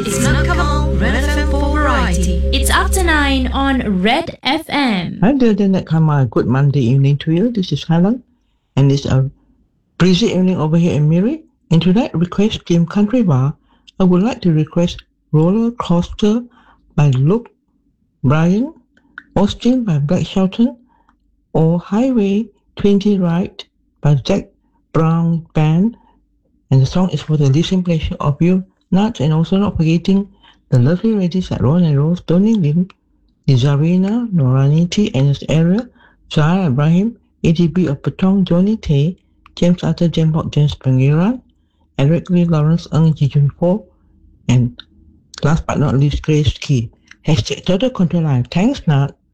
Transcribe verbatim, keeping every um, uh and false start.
It's Nakamo Red F M for Variety. It's after nine on Red F M. Hi there, Nakama. Good Monday evening to you. This is Helen, and it's a breezy evening over here in Miri. In tonight's request game Country Bar, I would like to request Roller Coaster by Luke Bryan, Austin by Black Shelton, or Highway twenty Right by Zac Brown Band. And the song is for the listening pleasure of you nuts, and also not forgetting the lovely ladies like Ron and Rose, Tony Lim, Nizarina, Noraniti, Ernest Area, Zahra Ibrahim, A D B of Patong, Johnny Tay, James Arthur Jambok, James Pangeran, Eric Lee, Lawrence Ng, Ji Jun Ho, and last but not least, Grace Key. Hashtag Total Control Live. Thanks, Nat.